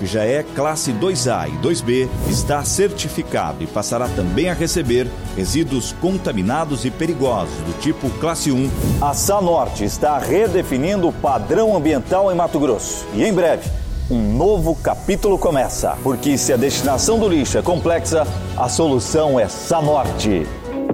que já é classe 2A e 2B, está certificado e passará também a receber resíduos contaminados e perigosos do tipo classe 1. A Sanorte está redefinindo o padrão ambiental em Mato Grosso. E em breve, um novo capítulo começa. Porque se a destinação do lixo é complexa, a solução é Sanorte.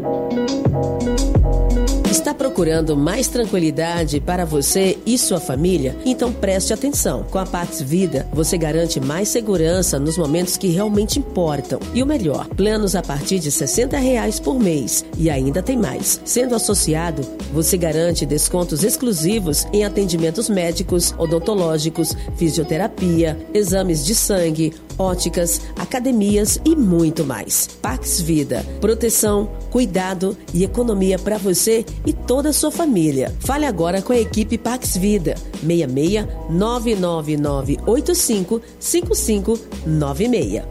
Está procurando mais tranquilidade para você e sua família? Então preste atenção. Com a Pax Vida, você garante mais segurança nos momentos que realmente importam. E o melhor, planos a partir de R$60 por mês. E ainda tem mais. Sendo associado, você garante descontos exclusivos em atendimentos médicos, odontológicos, fisioterapia, exames de sangue, óticas, academias e muito mais. Pax Vida. Proteção, cuidado e economia para você e toda a sua família. Fale agora com a equipe Pax Vida. 66 99985 5596.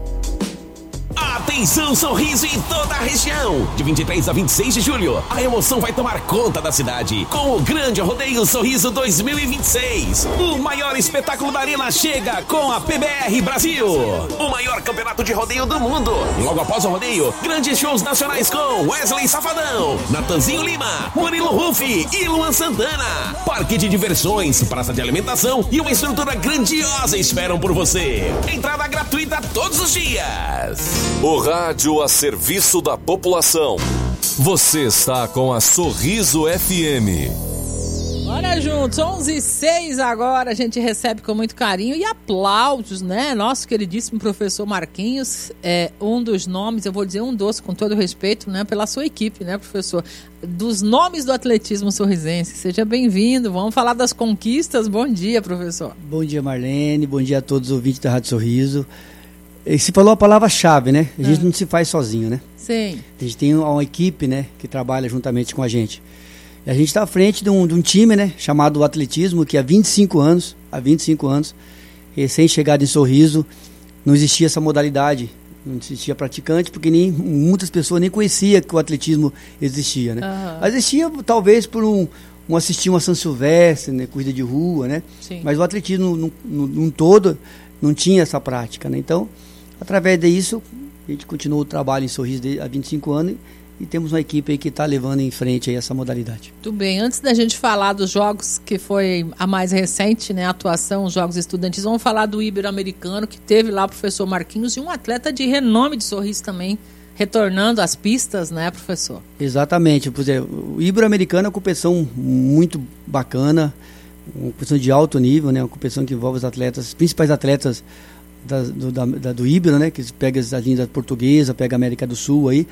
Atenção, Sorriso em toda a região. De 23 a 26 de julho, a emoção vai tomar conta da cidade com o grande rodeio Sorriso 2026. O maior espetáculo da arena chega com a PBR Brasil, o maior campeonato de rodeio do mundo. Logo após o rodeio, grandes shows nacionais com Wesley Safadão, Natanzinho Lima, Murilo Rufi e Luan Santana. Parque de diversões, praça de alimentação e uma estrutura grandiosa esperam por você. Entrada gratuita todos os dias. O rádio a serviço da população. Você está com a Sorriso FM. Bora juntos, 11h06 agora, a gente recebe com muito carinho e aplausos, né? Nosso queridíssimo professor Marquinhos, um dos nomes, eu vou dizer um dos, com todo respeito, né? Pela sua equipe, né, professor? Dos nomes do atletismo sorrisense. Seja bem-vindo, vamos falar das conquistas. Bom dia, professor. Bom dia, Marlene, bom dia a todos os ouvintes da Rádio Sorriso. Você falou a palavra-chave, né? A gente não se faz sozinho, né? Sim. A gente tem uma equipe, né, que trabalha juntamente com a gente. E a gente está à frente de um time, né, chamado atletismo, que há 25 anos, recém-chegado em Sorriso, não existia essa modalidade, não existia praticante, porque muitas pessoas nem conheciam que o atletismo existia, né? Uhum. Existia, talvez, por assistir uma São Silvestre, né, corrida de rua, né? Sim. Mas o atletismo, num todo, não tinha essa prática, né? Então, através disso, a gente continuou o trabalho em Sorriso há 25 anos e temos uma equipe aí que está levando em frente aí essa modalidade. Tudo bem, antes da gente falar dos jogos, que foi a mais recente, né, a atuação, os jogos estudantis, vamos falar do Ibero-Americano, que teve lá o professor Marquinhos e um atleta de renome de Sorriso também, retornando às pistas, né, professor? Exatamente, o Ibero-Americano é uma competição muito bacana, uma competição de alto nível, né, uma competição que envolve os principais atletas do Ibero, né, que pega as linhas portuguesa, pega a América do Sul aí.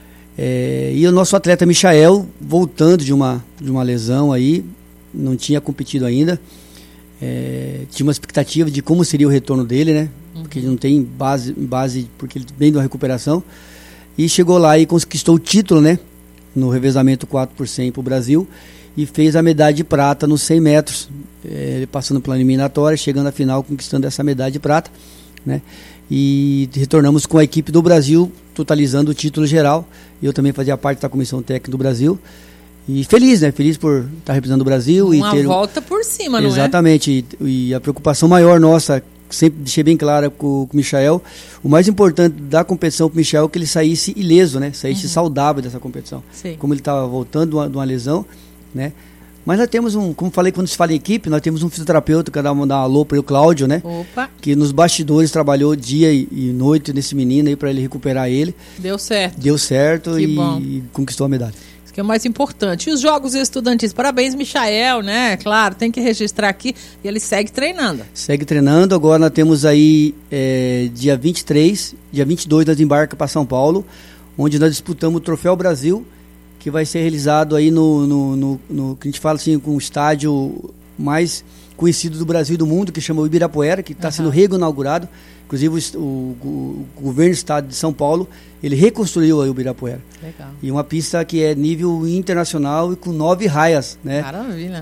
E o nosso atleta Michael, voltando de uma lesão aí, não tinha competido ainda. Tinha uma expectativa de como seria o retorno dele, né? Porque ele não tem base, porque ele vem de uma recuperação. E chegou lá e conquistou o título, né? No revezamento 4x100 para o Brasil. E fez a medalha de prata nos 100 metros, passando pela eliminatória, chegando à final, conquistando essa medalha de prata, né? E retornamos com a equipe do Brasil, totalizando o título geral. Eu também fazia parte da comissão técnica do Brasil. E feliz, né? Feliz por estar representando o Brasil. Uma volta por cima, não é? Exatamente. E a preocupação maior nossa, sempre deixei bem clara com o Michael, o mais importante da competição para o Michael é que ele saísse ileso, né? Saísse saudável dessa competição. Sim. Como ele estava voltando de uma lesão, né? Mas nós temos como falei quando se fala em equipe, nós temos um fisioterapeuta, que dá um alô para o Cláudio, né? Opa. Que nos bastidores trabalhou dia e noite nesse menino aí para ele recuperar ele. Deu certo. Deu certo bom. E conquistou a medalha. Isso que é o mais importante. E os jogos estudantis? Parabéns, Michael, né? Claro, tem que registrar aqui. E ele segue treinando. Segue treinando. Agora nós temos aí dia 23, dia 22 nós embarca para São Paulo, onde nós disputamos o Troféu Brasil, que vai ser realizado aí no que a gente fala assim, com o estádio mais conhecido do Brasil e do mundo, que chama o Ibirapuera, que está sendo reinaugurado. Inclusive o governo do estado de São Paulo, ele reconstruiu aí o Ibirapuera. Legal. E uma pista que é nível internacional e com 9 raias, né? Maravilha.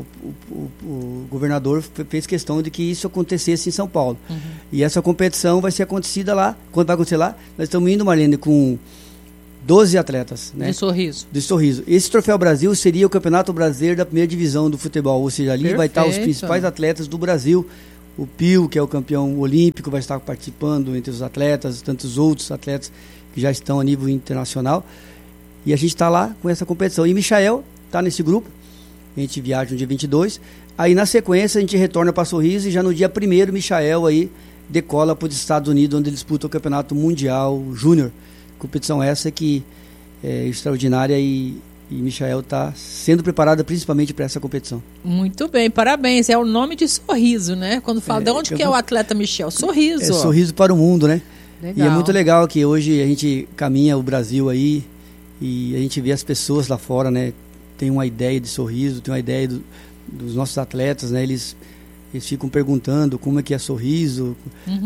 O governador fez questão de que isso acontecesse em São Paulo. E essa competição vai ser acontecida lá. Quando vai acontecer lá? Nós estamos indo, Marlene, com 12 atletas, né? De Sorriso. Esse Troféu Brasil seria o Campeonato Brasileiro da primeira divisão do futebol, ou seja, ali vai estar os principais atletas do Brasil, O Pio, que é o campeão olímpico, vai estar participando entre os atletas, tantos outros atletas que já estão a nível internacional. E a gente está lá com essa competição. E Michael está nesse grupo. A gente viaja no dia 22. Aí, na sequência, a gente retorna para Sorriso e já no dia 1º, Michael aí decola para os Estados Unidos, onde ele disputa o Campeonato Mundial Júnior. Competição essa que é extraordinária e Michael está sendo preparada principalmente para essa competição. Muito bem, parabéns. É o nome de Sorriso, né? Quando fala, de onde que é o atleta Michel? Sorriso. É Sorriso para o mundo, né? Legal. E é muito legal que hoje a gente caminha o Brasil aí e a gente vê as pessoas lá fora, né? Tem uma ideia de Sorriso, tem uma ideia dos nossos atletas, né? Eles ficam perguntando como é que é Sorriso.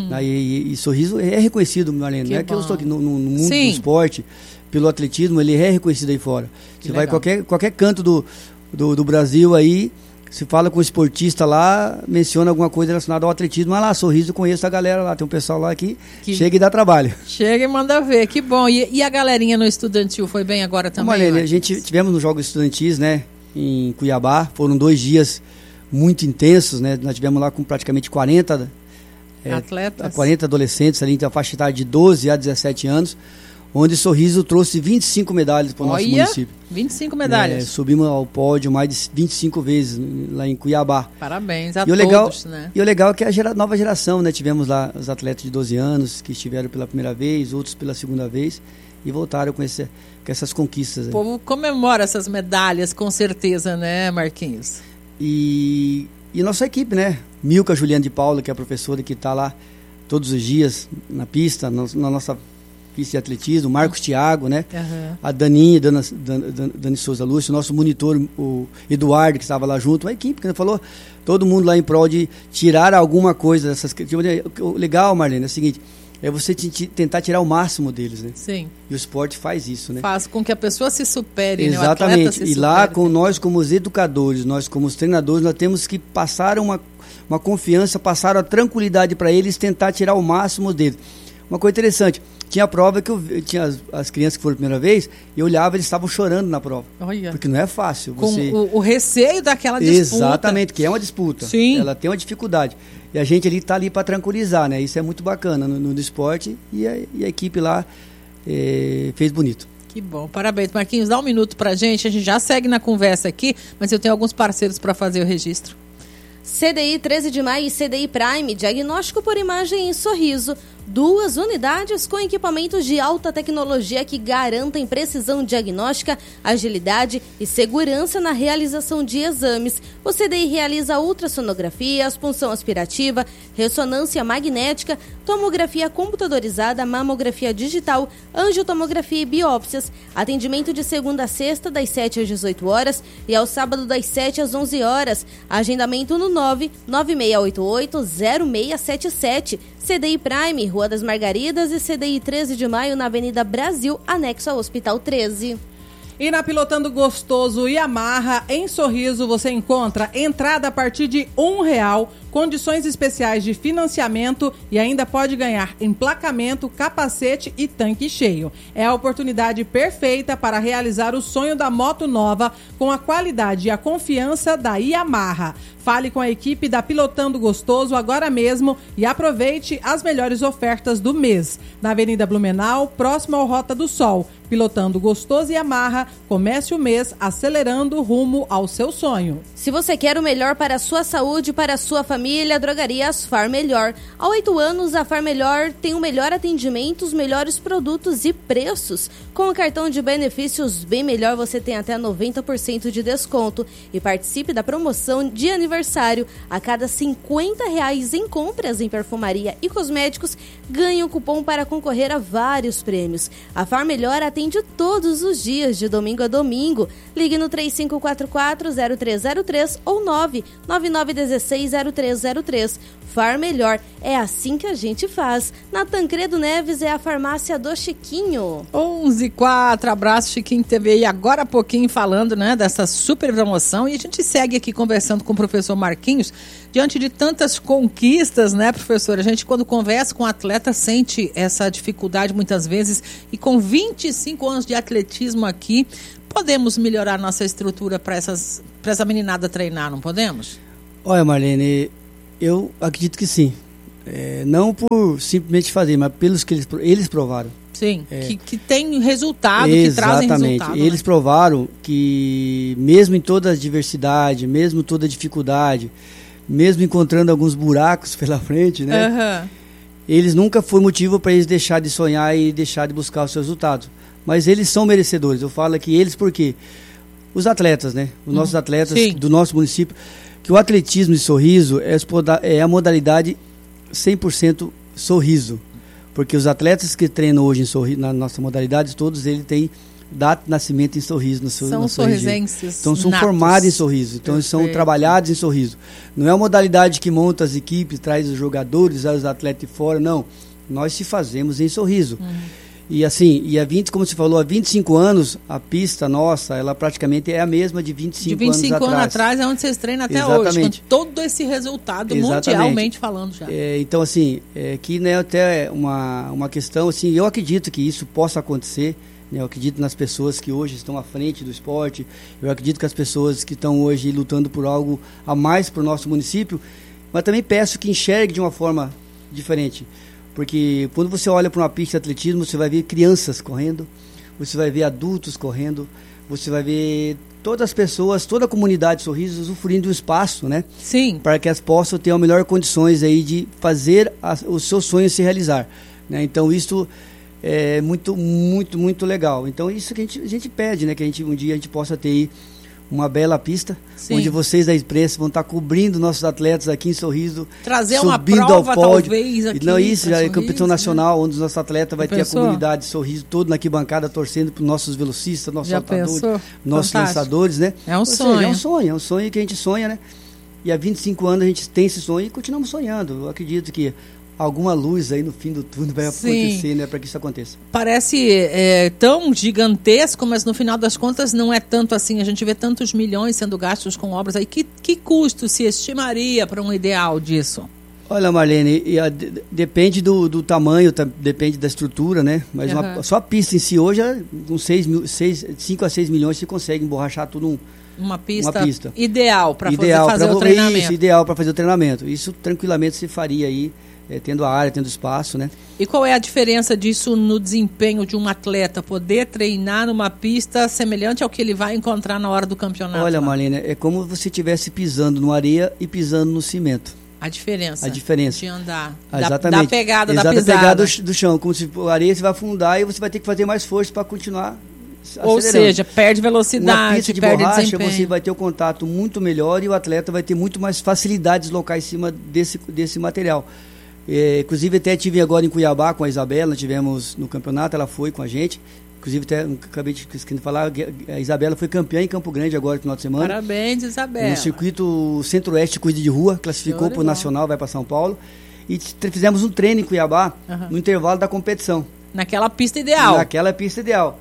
E Sorriso é reconhecido, Marlene. Não é que eu estou aqui no mundo do esporte, pelo atletismo, ele é reconhecido aí fora. Você vai qualquer canto do Brasil aí, se fala com um esportista lá, menciona alguma coisa relacionada ao atletismo, mas lá, Sorriso, eu conheço a galera lá, tem um pessoal lá que chega e dá trabalho. Chega e manda ver, que bom. E a galerinha no Estudantil foi bem agora também? Marlene, a gente tivemos nos Jogos Estudantis, né, em Cuiabá, foram 2 dias muito intensos, né, nós tivemos lá com praticamente 40 atletas, 40 adolescentes ali, a faixa etária de 12 a 17 anos, onde Sorriso trouxe 25 medalhas para o nosso município. 25 medalhas. Subimos ao pódio mais de 25 vezes lá em Cuiabá. Parabéns a todos, né? E o legal é que a nova geração, né? Tivemos lá os atletas de 12 anos que estiveram pela primeira vez, outros pela segunda vez e voltaram com essas conquistas. O povo comemora essas medalhas, com certeza, né, Marquinhos? E nossa equipe, né? Milka Juliana de Paula, que é a professora que está lá todos os dias na pista, na nossa pista de atletismo, o Marcos Thiago, né? A Daninha, Dani Souza Lúcio, o nosso monitor, o Eduardo, que estava lá junto, a equipe, que falou, todo mundo lá em prol de tirar alguma coisa dessas. O legal, Marlene, é o seguinte, é você tentar tirar o máximo deles, né? Sim. E o esporte faz isso, né? Faz com que a pessoa se supere, exatamente, né? O atleta se supere. E lá, nós como os educadores, nós como os treinadores, nós temos que passar uma confiança, passar a tranquilidade para eles, tentar tirar o máximo deles. Uma coisa interessante, tinha a prova que eu tinha as crianças que foram a primeira vez, e eu olhava, eles estavam chorando na prova. Olha. Porque não é fácil. Com o receio daquela disputa. Exatamente, que é uma disputa. Sim. Ela tem uma dificuldade. E a gente ali está ali para tranquilizar, né? Isso é muito bacana no esporte e a equipe lá fez bonito. Que bom, parabéns. Marquinhos, dá um minuto pra gente, a gente já segue na conversa aqui, mas eu tenho alguns parceiros para fazer o registro. CDI 13 de Maio e CDI Prime, diagnóstico por imagem em Sorriso. 2 unidades com equipamentos de alta tecnologia que garantem precisão diagnóstica, agilidade e segurança na realização de exames. O CDI realiza ultrassonografia, punção aspirativa, ressonância magnética, tomografia computadorizada, mamografia digital, angiotomografia e biópsias. Atendimento de segunda a sexta, das 7 às 18 horas e ao sábado, das 7 às 11 horas. Agendamento no 99688-0677. CDI Prime, Rua das Margaridas, e CDI 13 de Maio, na Avenida Brasil, anexo ao Hospital 13. E na Pilotando Gostoso Yamaha, em Sorriso, você encontra entrada a partir de R$1, condições especiais de financiamento e ainda pode ganhar emplacamento, capacete e tanque cheio. É a oportunidade perfeita para realizar o sonho da moto nova com a qualidade e a confiança da Yamaha. Fale com a equipe da Pilotando Gostoso agora mesmo e aproveite as melhores ofertas do mês. Na Avenida Blumenau, próximo ao Rota do Sol. Pilotando Gostoso Yamaha, comece o mês acelerando rumo ao seu sonho. Se você quer o melhor para a sua saúde e para a sua família, Drogarias Far Melhor. Há 8 anos, a Far Melhor tem o melhor atendimento, os melhores produtos e preços. Com o cartão de benefícios Bem Melhor, você tem até 90% de desconto. E participe da promoção de aniversário. A cada R$50 em compras em perfumaria e cosméticos, ganhe um cupom para concorrer a vários prêmios. A Far Melhor atende todos os dias, de domingo a domingo. Ligue no 3544-0303 ou 99916-0303. Far Melhor, é assim que a gente faz. Na Tancredo Neves é a farmácia do Chiquinho. 11h04, abraço Chiquinho TV aí agora há pouquinho falando, né, dessa super promoção, e a gente segue aqui conversando com o professor Marquinhos, diante de tantas conquistas, né, professor? A gente, quando conversa com o atleta, sente essa dificuldade muitas vezes, e com 25 anos de atletismo aqui, podemos melhorar nossa estrutura para essa meninada treinar, não podemos? Olha, Marlene, Eu acredito que sim. Não por simplesmente fazer, mas pelos que eles provaram. Sim, que tem resultado, que trazem resultado. Exatamente. Eles provaram que mesmo em toda a diversidade, mesmo toda a dificuldade, mesmo encontrando alguns buracos pela frente, né? Eles nunca foi motivo para eles deixar de sonhar e deixar de buscar os seus resultados. Mas eles são merecedores. Eu falo que eles porque os atletas, né? Os nossos atletas do nosso município, que o atletismo de Sorriso é a modalidade 100% Sorriso. Porque os atletas que treinam hoje em Sorriso, na nossa modalidade, todos eles têm data de nascimento em Sorriso. São sorrisenses. Então são formados em Sorriso. Então eles são trabalhados em Sorriso. Não é uma modalidade que monta as equipes, traz os jogadores, os atletas de fora, não. Nós se fazemos em Sorriso. E assim, como você falou, há 25 anos, a pista nossa, ela praticamente é a mesma de 25 anos atrás. De 25 anos atrás é onde vocês treinam até hoje, com todo esse resultado mundialmente falando já. Então, assim, aqui né, até uma questão, assim, eu acredito que isso possa acontecer, né, eu acredito nas pessoas que hoje estão à frente do esporte, eu acredito que as pessoas que estão hoje lutando por algo a mais para o nosso município, mas também peço que enxergue de uma forma diferente. Porque quando você olha para uma pista de atletismo, você vai ver crianças correndo, você vai ver adultos correndo, você vai ver todas as pessoas, toda a comunidade de Sorriso usufruindo de um espaço, né? Sim. Para que elas possam ter as melhores condições aí de fazer os seus sonhos se realizar, né? Então isso é muito, muito, muito legal. Então isso que a gente pede, né? Que um dia a gente possa ter aí uma bela pista, onde vocês da imprensa vão estar cobrindo nossos atletas aqui em Sorriso. Trazer subindo uma prova, ao pódio. Talvez, aqui. Não, isso já é campeão nacional, onde os nossos atletas vai ter a comunidade de Sorriso todo na arquibancada torcendo para os nossos velocistas, nossos saltadores, nossos lançadores, né? É um sonho. É um sonho que a gente sonha, né? E há 25 anos a gente tem esse sonho e continuamos sonhando. Eu acredito que alguma luz aí no fim do túnel vai acontecer, né, para que isso aconteça. Parece tão gigantesco, mas no final das contas não é tanto assim. A gente vê tantos milhões sendo gastos com obras aí. Que custo se estimaria para um ideal disso? Olha, Marlene, depende do tamanho, depende da estrutura, né? Mas só a pista em si hoje, com 5 a 6 milhões, você consegue emborrachar tudo uma pista ideal para fazer o treinamento. Isso, ideal para fazer o treinamento. Isso tranquilamente se faria aí, tendo a área, tendo espaço, né? E qual é a diferença disso no desempenho de um atleta? Poder treinar numa pista semelhante ao que ele vai encontrar na hora do campeonato? Olha, Marlene, é como se você estivesse pisando no areia e pisando no cimento. A diferença de andar, exatamente. da pegada, da pisada. Pegada do chão, como se a areia você vai afundar e você vai ter que fazer mais força para continuar acelerando. Ou seja, perde velocidade, uma pista de perde borracha, desempenho. Você vai ter um contato muito melhor e o atleta vai ter muito mais facilidade de deslocar em cima desse material. Inclusive até tive agora em Cuiabá com a Isabela, nós tivemos no campeonato, ela foi com a gente. Inclusive, até acabei de falar, a Isabela foi campeã em Campo Grande agora no final de semana. Parabéns, Isabela. No circuito Centro-Oeste Corrida de Rua, classificou para o Nacional, vai para São Paulo. E fizemos um treino em Cuiabá, no intervalo da competição. Naquela pista ideal. Naquela pista ideal.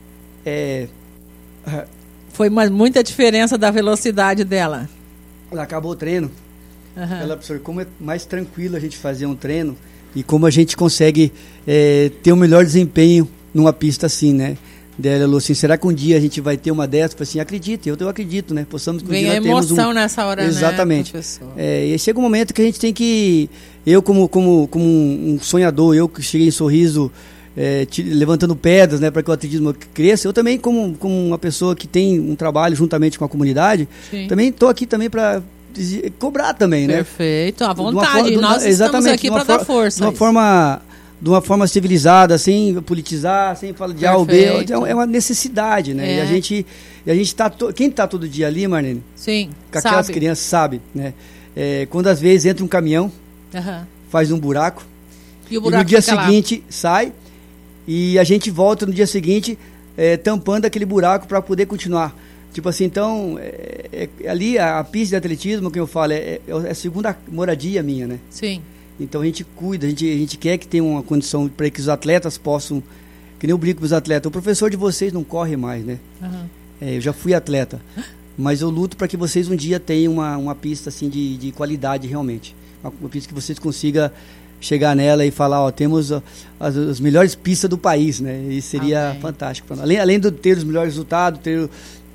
Foi muita diferença da velocidade dela. Ela acabou o treino. Ela, professor, como é mais tranquilo a gente fazer um treino e como a gente consegue ter um melhor desempenho numa pista assim, né? Ela falou assim, será que um dia a gente vai ter uma dessa? Eu falei assim, acredito, eu acredito, né? Possamos que um dia a emoção nessa hora, exatamente. Né, professor? E chega um momento que a gente tem que... Eu, como um sonhador, eu que cheguei em Sorriso, levantando pedras, né, para que o atletismo cresça, eu também, como uma pessoa que tem um trabalho juntamente com a comunidade, também estou aqui também para cobrar também, né? Perfeito, à vontade. Nós estamos aqui para dar força. De uma forma civilizada, sem politizar, sem falar de A ou B, é uma necessidade, né? E a gente tá quem está todo dia ali, Marlene? Sim, com aquelas crianças sabe, né? Quando às vezes entra um caminhão, faz um buraco, e no dia seguinte sai e a gente volta no dia seguinte tampando aquele buraco para poder continuar. Tipo assim, então, ali a pista de atletismo, que eu falo, é a segunda moradia minha, né? Sim. Então a gente cuida, a gente quer que tenha uma condição para que os atletas possam, que nem eu brinco com os atletas, o professor de vocês não corre mais, né? Eu já fui atleta, mas eu luto para que vocês um dia tenham uma pista assim de qualidade realmente. Uma pista que vocês consigam chegar nela e falar, temos as melhores pistas do país, né? E seria fantástico. Além de ter os melhores resultados, ter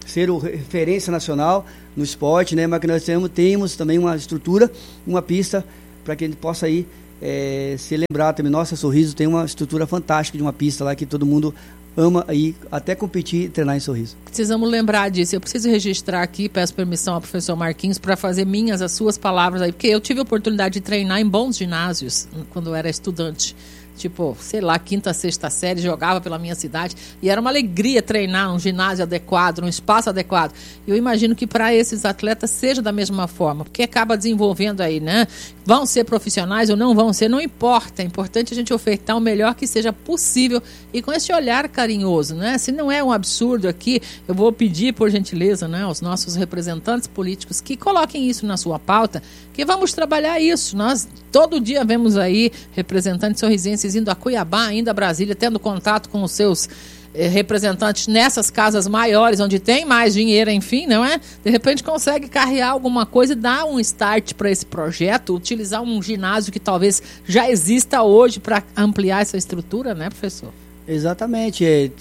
ser o referência nacional no esporte, né? Mas que nós temos também uma estrutura, uma pista para que a gente possa ir se lembrar também. Nossa, Sorriso tem uma estrutura fantástica de uma pista lá que todo mundo ama aí até competir e treinar em Sorriso. Precisamos lembrar disso. Eu preciso registrar aqui, peço permissão ao professor Marquinhos para fazer minhas as suas palavras aí, porque eu tive a oportunidade de treinar em bons ginásios quando eu era estudante. Tipo, sei lá, 5ª, 6ª série, jogava pela minha cidade e era uma alegria treinar num ginásio adequado, num espaço adequado. Eu imagino que para esses atletas seja da mesma forma, porque acaba desenvolvendo aí, né? Vão ser profissionais ou não vão ser, não importa. É importante a gente ofertar o melhor que seja possível e com esse olhar carinhoso, né? Se não é um absurdo aqui, eu vou pedir, por gentileza, né, aos nossos representantes políticos que coloquem isso na sua pauta, que vamos trabalhar isso. Nós todo dia vemos aí representantes sorrisenses indo a Cuiabá, indo a Brasília, tendo contato com os seus representantes nessas casas maiores, onde tem mais dinheiro, enfim, não é? De repente consegue carregar alguma coisa e dar um start para esse projeto, utilizar um ginásio que talvez já exista hoje para ampliar essa estrutura, né, professor? Exatamente,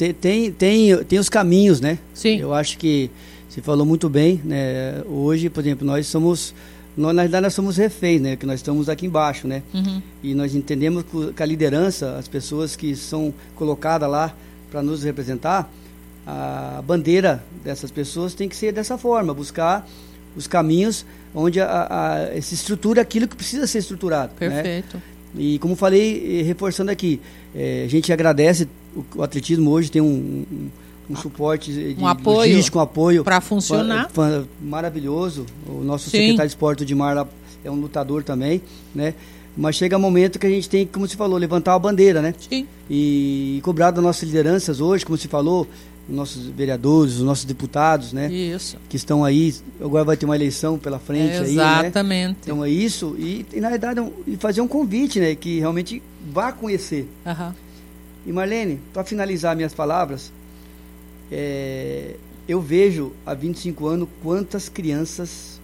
tem os caminhos, né? Sim. Eu acho que você falou muito bem, né? Hoje, por exemplo, nós somos reféns, né? Que nós estamos aqui embaixo, né? Uhum. E nós entendemos que a liderança, as pessoas que são colocadas lá para nos representar, a bandeira dessas pessoas tem que ser dessa forma, buscar os caminhos onde se estrutura aquilo que precisa ser estruturado. Perfeito. Né? E como falei, reforçando aqui, a gente agradece, o atletismo hoje tem um suporte de logístico, um apoio para funcionar. Maravilhoso. O nosso Sim. secretário de esporte, o Dimar, é um lutador também, né? Mas chega um momento que a gente tem, como se falou, levantar a bandeira, né? Sim. E cobrar das nossas lideranças hoje, como se falou, os nossos vereadores, os nossos deputados, né? Isso. Que estão aí, agora vai ter uma eleição pela frente aí, né? Exatamente. Então é isso, e na verdade fazer um convite, né? Que realmente vá conhecer. Uhum. E Marlene, para finalizar minhas palavras, eu vejo há 25 anos quantas crianças,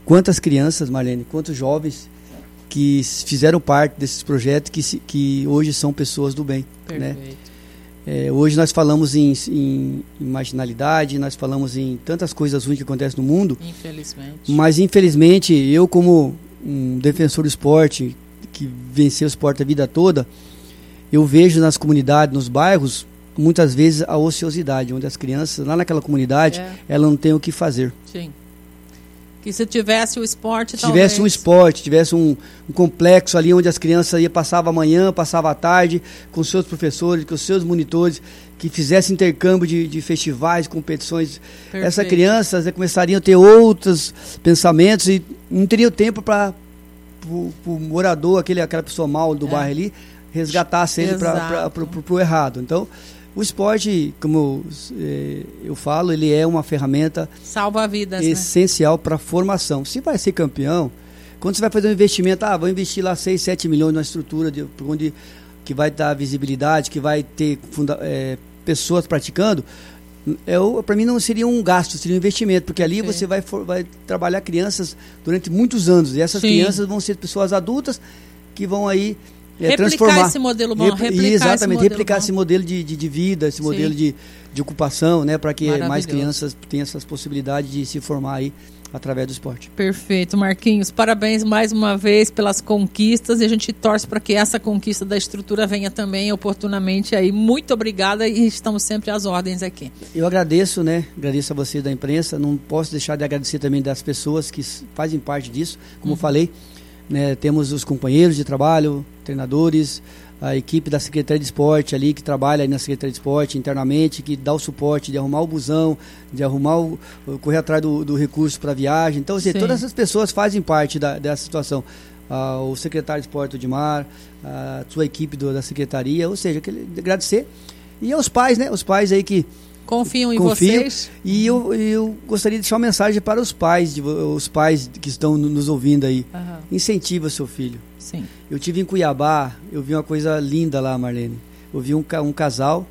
Marlene, quantos jovens que fizeram parte desses projetos que hoje são pessoas do bem. Perfeito. Né? Hoje nós falamos em marginalidade, nós falamos em tantas coisas ruins que acontecem no mundo. Infelizmente. Mas infelizmente, eu como um defensor do esporte, que venceu o esporte a vida toda, eu vejo nas comunidades, nos bairros, muitas vezes a ociosidade, onde as crianças, lá naquela comunidade, elas não têm o que fazer. Sim. Que se tivesse o esporte, tivesse um esporte, tivesse um complexo ali onde as crianças passavam a manhã, passavam a tarde, com seus professores, com seus monitores, que fizesse intercâmbio de festivais, competições. Perfeito. Essas crianças começariam a ter outros pensamentos e não teriam tempo para o morador, aquela pessoa mal do bairro ali, resgatasse ele para o errado. Então, o esporte, como eu falo, ele é uma ferramenta salva-vidas, essencial, né? Para a formação. Se vai ser campeão, quando você vai fazer um investimento, vou investir lá 6, 7 milhões numa estrutura que vai dar visibilidade, que vai ter pessoas praticando, para mim não seria um gasto, seria um investimento, porque ali você vai trabalhar crianças durante muitos anos, e essas crianças vão ser pessoas adultas que vão aí transformar esse modelo bom, replicar esse modelo de vida, esse modelo de ocupação, né, para que mais crianças tenham essas possibilidades de se formar aí através do esporte. Perfeito, Marquinhos, parabéns mais uma vez pelas conquistas, e a gente torce para que essa conquista da estrutura venha também oportunamente aí. Muito obrigada, e estamos sempre às ordens aqui. Eu agradeço, né, agradeço a você da imprensa, não posso deixar de agradecer também das pessoas que fazem parte disso, como eu falei. Né, temos os companheiros de trabalho, treinadores, a equipe da Secretaria de Esporte ali, que trabalha aí na Secretaria de Esporte internamente, que dá o suporte de arrumar o busão, de arrumar correr atrás do recurso para viagem. Então, todas essas pessoas fazem parte dessa situação. O secretário de Esporte, o Dimar, a sua equipe da Secretaria, ou seja, agradecer. E aos pais, né? Os pais aí que confiam em vocês. E eu gostaria de deixar uma mensagem para os pais que estão nos ouvindo aí. Uhum. Incentiva seu filho. Sim. Eu tive em Cuiabá, eu vi uma coisa linda lá, Marlene. Eu vi um casal,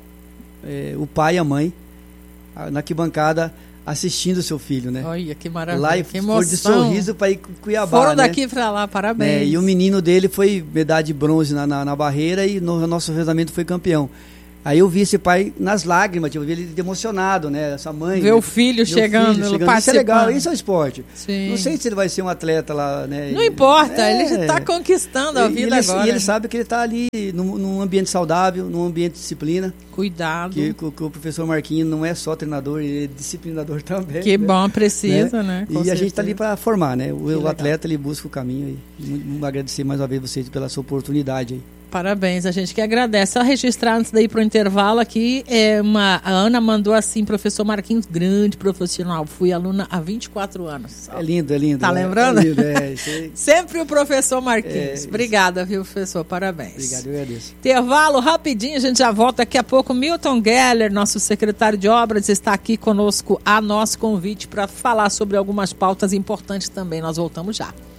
o pai e a mãe, na arquibancada, assistindo o seu filho, né? Olha, que maravilha, lá, que emoção. De Sorriso para ir Cuiabá, foram daqui para lá, parabéns. E o menino dele foi medalha de bronze na barreira e no nosso rezamento foi campeão. Aí eu vi esse pai nas lágrimas, eu vi ele emocionado, né? Essa mãe. Ver o filho chegando, participando. Isso é legal, isso é o esporte. Sim. Não sei se ele vai ser um atleta lá, né? Não importa, ele já está conquistando a vida agora. E ele sabe que ele está ali num ambiente saudável, num ambiente de disciplina. Cuidado. Que o professor Marquinhos não é só treinador, ele é disciplinador também. Que bom, precisa, né? E a gente está ali para formar, né? O atleta, ele busca o caminho. Muito agradecer mais uma vez vocês pela sua oportunidade aí. Parabéns, a gente que agradece. Só registrar antes daí para o intervalo aqui, a Ana mandou assim, professor Marquinhos, grande profissional, fui aluna há 24 anos. É lindo, é lindo. Tá lembrando? É lindo, isso aí. Sempre o professor Marquinhos. Obrigada, viu, professor? Parabéns. Obrigado, eu agradeço. Intervalo rapidinho, a gente já volta daqui a pouco. Milton Geller, nosso secretário de obras, está aqui conosco a nosso convite para falar sobre algumas pautas importantes também. Nós voltamos já.